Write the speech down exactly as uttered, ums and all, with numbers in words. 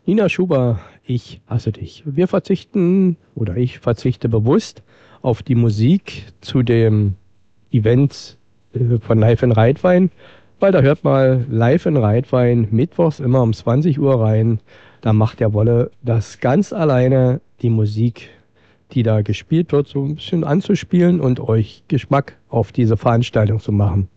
Nina Schuber, ich hasse dich. Wir verzichten oder ich verzichte bewusst auf die Musik zu dem Event äh, von Live in Reitwein, weil da hört mal Live in Reitwein mittwochs immer um zwanzig Uhr rein. Da macht der Wolle das ganz alleine, die Musik, die da gespielt wird, so ein bisschen anzuspielen und euch Geschmack auf diese Veranstaltung zu machen.